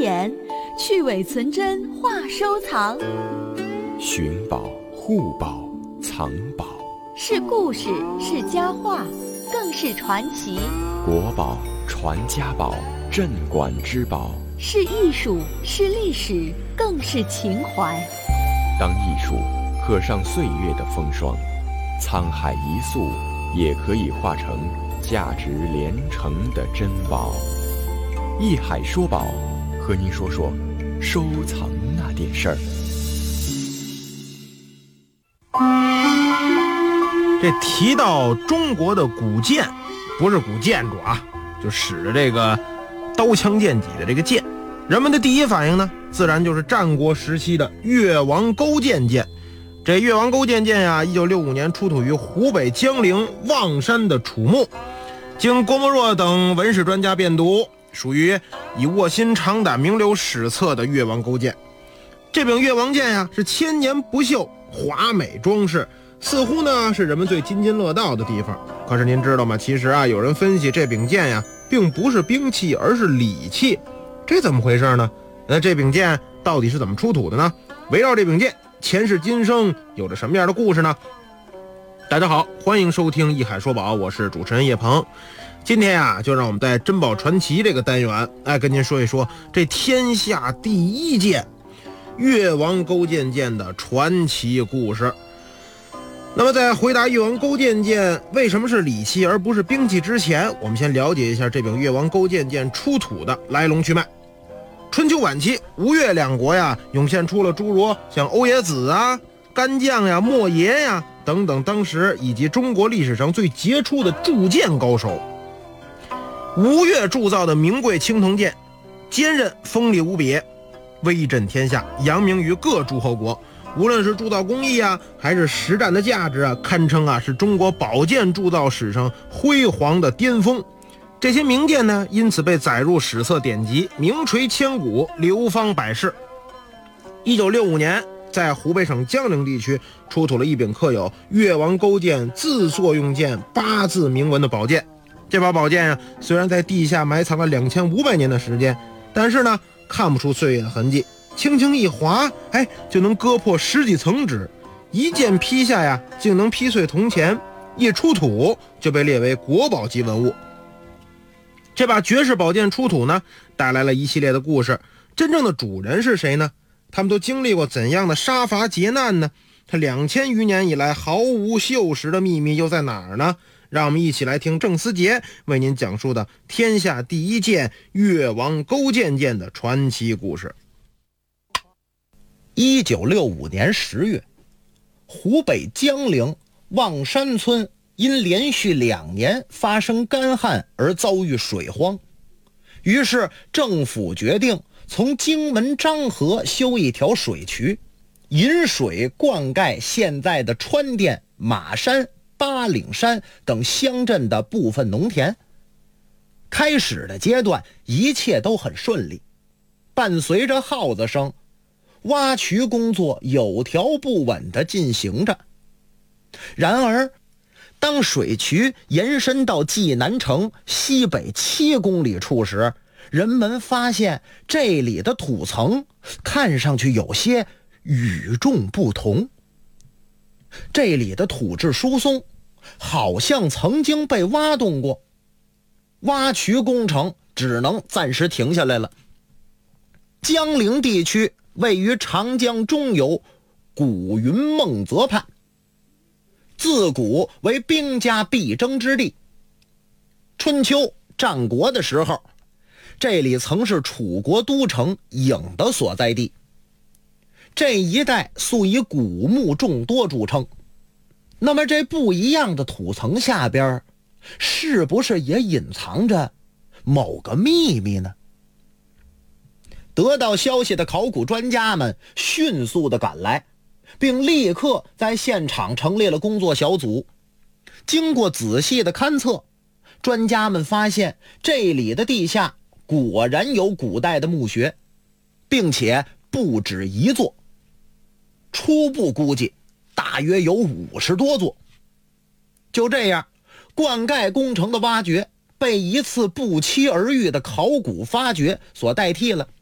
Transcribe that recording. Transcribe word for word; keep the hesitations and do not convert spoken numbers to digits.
言，去伪存真话收藏。 寻宝、护宝、藏宝， 是故事，是佳话，更是传奇。 国宝、传家宝，镇馆之宝， 是艺术，是历史，更是情怀。 当艺术刻上岁月的风霜，沧海一粟也可以化成价值连城的珍宝。艺海说宝，和您说说收藏那点事儿。 这提到中国的古建，不是古建筑啊，就使着这个刀枪剑戟的这个剑，人们的第一反应呢，自然就是战国时期的越王勾践剑。这越王勾践剑呀，一九六五年出土于湖北江陵望山的楚墓，经郭沫若等文史专家辨读，属于以卧薪尝胆、名留史册的越王勾践。这柄越王剑呀，是千年不锈，华美装饰，似乎呢是人们最津津乐道的地方。可是您知道吗？其实啊，有人分析这柄剑呀，并不是兵器，而是礼器。这怎么回事呢？那这柄剑到底是怎么出土的呢？围绕这柄剑前世今生有着什么样的故事呢？大家好，欢迎收听一海说宝，我是主持人叶鹏。今天呀、啊，就让我们在珍宝传奇这个单元，哎，跟您说一说这天下第一剑越王勾践剑的传奇故事。那么在回答越王勾践剑为什么是礼器而不是兵器之前，我们先了解一下这柄越王勾践剑出土的来龙去脉。春秋晚期，吴越两国呀，涌现出了诸如像欧冶子啊、干将呀、莫邪呀等等当时以及中国历史上最杰出的铸剑高手。吴越铸造的名贵青铜剑，坚韧锋利无比，威震天下，扬名于各诸侯国。无论是铸造工艺啊，还是实战的价值啊，堪称啊是中国宝剑铸造史上辉煌的巅峰。这些名剑呢，因此被载入史册典籍，名垂千古，流芳百世。一九六五年，在湖北省江陵地区出土了一柄刻有越王勾践自作用剑八字铭文的宝剑。这把宝剑啊，虽然在地下埋藏了两千五百年的时间，但是呢，看不出岁月的痕迹，轻轻一划，哎，就能割破十几层纸，一剑劈下呀，竟能劈碎铜钱，一出土就被列为国宝级文物。这把绝世宝剑出土呢，带来了一系列的故事。真正的主人是谁呢？他们都经历过怎样的杀伐劫难呢？这两千余年以来毫无锈蚀的秘密又在哪儿呢？让我们一起来听郑思杰为您讲述的天下第一剑越王勾践剑的传奇故事。 一九六五年十月，湖北江陵望山村因连续两年发生干旱而遭遇水荒，于是政府决定从荆门漳河修一条水渠，引水灌溉现在的川滇、马山、八岭山等乡镇的部分农田。开始的阶段一切都很顺利，伴随着号子声，挖渠工作有条不紊地进行着。然而当水渠延伸到济南城西北七公里处时，人们发现这里的土层看上去有些与众不同。这里的土质疏松，好像曾经被挖动过，挖渠工程只能暂时停下来了。江陵地区位于长江中游古云孟泽畔，自古为兵家必争之地。春秋战国的时候，这里曾是楚国都城郢的所在地。这一带素以古墓众多著称。那么这不一样的土层下边，是不是也隐藏着某个秘密呢？得到消息的考古专家们迅速地赶来，并立刻在现场成立了工作小组。经过仔细的勘测，专家们发现这里的地下果然有古代的墓穴，并且不止一座，初步估计大约有五十多座。就这样，灌溉工程的挖掘被一次不期而遇的考古发掘所代替了。